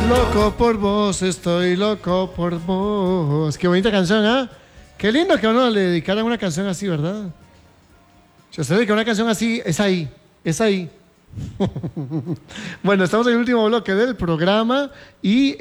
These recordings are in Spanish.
loco por vos, estoy loco por vos. Qué bonita canción, ¿ah? Qué lindo que a uno le dedicaran una canción así, ¿verdad? Si usted le dedica una canción así, es ahí, es ahí. Bueno, estamos en el último bloque del programa y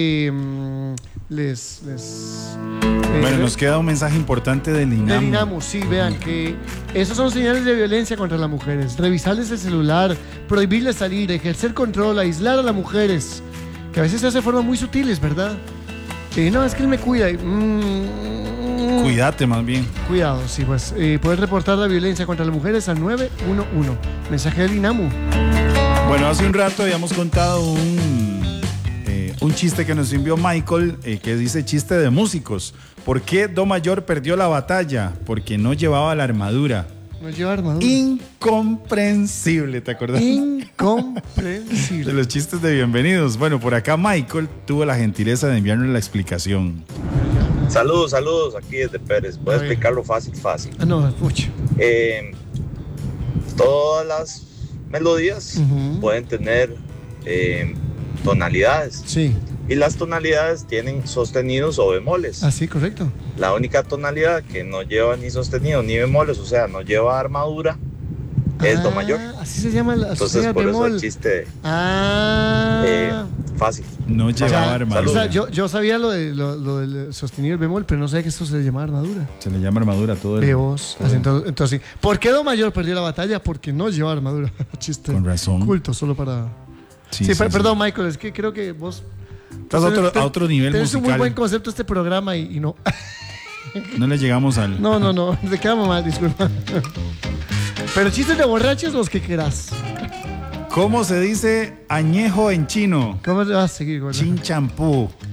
bueno, nos queda un mensaje importante del INAMU. Del INAMU, sí, vean que esos son señales de violencia contra las mujeres. Revisarles el celular, prohibirles salir, ejercer control, aislar a las mujeres, que a veces se hace de formas muy sutiles, ¿verdad? Que no, es que él me cuida. Cuídate más bien. Cuidado, sí, pues. Puedes reportar la violencia contra las mujeres al 911. Mensaje del INAMU. Bueno, hace un rato habíamos contado un chiste que nos envió Michael, que dice chiste de músicos. ¿Por qué Do mayor perdió la batalla? Porque no llevaba la armadura. No lleva armadura. Incomprensible, ¿te acordás? Incomprensible. De los chistes de bienvenidos. Bueno, por acá Michael tuvo la gentileza de enviarnos la explicación. Saludos, aquí desde Pérez. Voy a explicarlo fácil. No, mucho. Todas las melodías pueden tener tonalidades. Sí. Y las tonalidades tienen sostenidos o bemoles. Así, correcto. La única tonalidad que no lleva ni sostenido ni bemoles, o sea, no lleva armadura, es Do mayor. Así se llama la. Entonces, por bemol. eso el chiste fácil. No llevaba armadura. O sea, yo sabía lo del sostenido el bemol, pero no sabía que eso se le llama armadura. Se le llama armadura todo el... Veos. Entonces, ¿por qué Do mayor perdió la batalla? Porque no lleva armadura. Chiste. Con razón. Culto, solo para... Sí, perdón, Michael, es que creo que vos... Estás a otro nivel tenés musical. un muy buen concepto este programa y no... No le llegamos al... No, te quedamos mal, disculpa. Pero chistes de borrachos los que quieras. ¿Cómo se dice añejo en chino? ¿Cómo te vas a seguir, gordo? Chin champú.